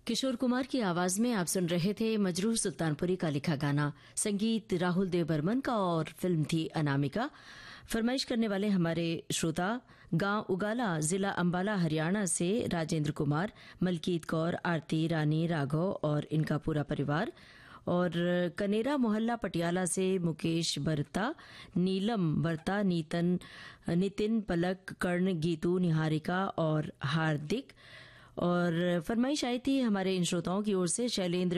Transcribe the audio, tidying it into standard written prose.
किशोर कुमार की आवाज में आप सुन रहे थे मजरूर सुल्तानपुरी का लिखा गाना। संगीत राहुल देव बर्मन का और फिल्म थी अनामिका। फरमाइश करने वाले हमारे श्रोता गांव उगाला, जिला अंबाला, हरियाणा से राजेंद्र कुमार, मलकीत कौर, आरती रानी, राघव और इनका पूरा परिवार। और कनेरा मोहल्ला पटियाला से मुकेश बरता, नीलम बरता, नितिन, पलक, कर्ण, गीतू, निहारिका और हार्दिक। और फरमाइश आई थी हमारे इन श्रोताओं की ओर से शैलेंद्र